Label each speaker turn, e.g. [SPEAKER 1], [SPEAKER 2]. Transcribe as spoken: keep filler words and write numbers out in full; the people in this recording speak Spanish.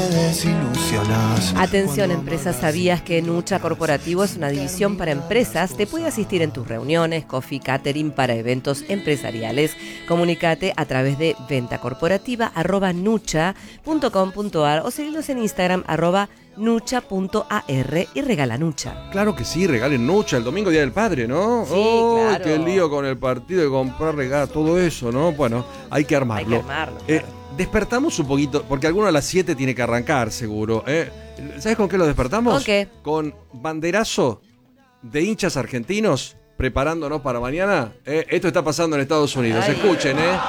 [SPEAKER 1] Desilusionas.
[SPEAKER 2] Atención empresas, ¿sabías que Nucha Corporativo es una división para empresas? Te puede asistir en tus reuniones, coffee, catering para eventos empresariales. Comunicate a través de ventacorporativa arroba nucha punto com punto ar o seguilos en Instagram arroba nucha punto ar y regala Nucha.
[SPEAKER 3] Claro que sí, regalen Nucha el domingo, Día del Padre, ¿no?
[SPEAKER 2] Sí,
[SPEAKER 3] oh,
[SPEAKER 2] claro.
[SPEAKER 3] Qué lío con el partido de comprar regalos, todo eso, ¿no? Bueno, hay que armarlo.
[SPEAKER 2] Hay que armarlo.
[SPEAKER 3] Eh,
[SPEAKER 2] Claro.
[SPEAKER 3] Despertamos un poquito, porque alguno a las siete tiene que arrancar, seguro. ¿eh? ¿Sabes con qué lo despertamos?
[SPEAKER 2] ¿Con qué?
[SPEAKER 3] Con banderazo de hinchas argentinos preparándonos para mañana. ¿eh? Esto está pasando en Estados Unidos.
[SPEAKER 2] Ay.
[SPEAKER 3] Escuchen, ¿eh?